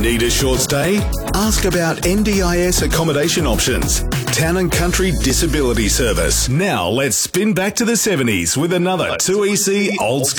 Need a short stay? Ask about NDIS accommodation options. Town and Country Disability Service. Now let's spin back to the 70s with another 2EC Old School.